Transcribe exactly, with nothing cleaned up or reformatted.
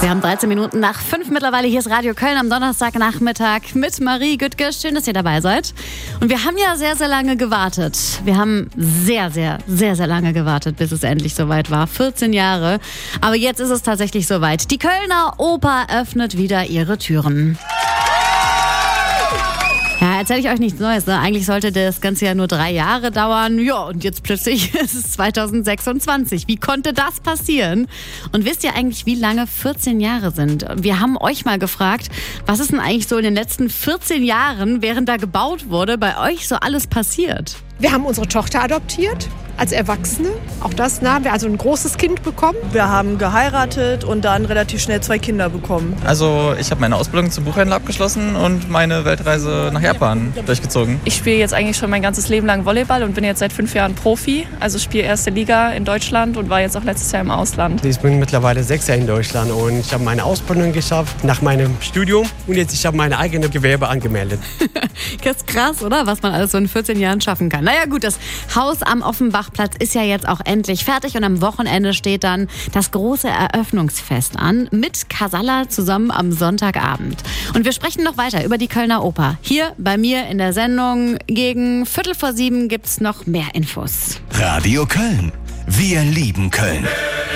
Wir haben dreizehn Minuten nach fünf mittlerweile. Hier ist Radio Köln am Donnerstagnachmittag mit Marie Güttke. Schön, dass ihr dabei seid. Und wir haben ja sehr, sehr lange gewartet. Wir haben sehr, sehr, sehr, sehr lange gewartet, bis es endlich soweit war. vierzehn Jahre. Aber jetzt ist es tatsächlich soweit. Die Kölner Oper öffnet wieder ihre Türen. Ja, erzähle ich euch nichts Neues. Ne? Eigentlich sollte das Ganze ja nur drei Jahre dauern. Ja, und jetzt plötzlich ist es zweitausendsechsundzwanzig. Wie konnte das passieren? Und wisst ihr eigentlich, wie lange vierzehn Jahre sind? Wir haben euch mal gefragt, was ist denn eigentlich so in den letzten vierzehn Jahren, während da gebaut wurde, bei euch so alles passiert? Wir haben unsere Tochter adoptiert als Erwachsene. Auch das, na, haben wir also ein großes Kind bekommen. Wir haben geheiratet und dann relativ schnell zwei Kinder bekommen. Also ich habe meine Ausbildung zum Buchhändler abgeschlossen und meine Weltreise nach Japan durchgezogen. Ich spiele jetzt eigentlich schon mein ganzes Leben lang Volleyball und bin jetzt seit fünf Jahren Profi. Also spiele erste Liga in Deutschland und war jetzt auch letztes Jahr im Ausland. Ich bin mittlerweile sechs Jahre in Deutschland und ich habe meine Ausbildung geschafft nach meinem Studium und jetzt ich habe meine eigene Gewerbe angemeldet. Das ist krass, oder? Was man alles so in vierzehn Jahren schaffen kann. Naja gut, das Haus am Offenbachplatz ist ja jetzt auch endlich fertig und am Wochenende steht dann das große Eröffnungsfest an mit Casalla zusammen am Sonntagabend. Und wir sprechen noch weiter über die Kölner Oper. Hier bei mir in der Sendung gegen Viertel vor sieben gibt's noch mehr Infos. Radio Köln. Wir lieben Köln.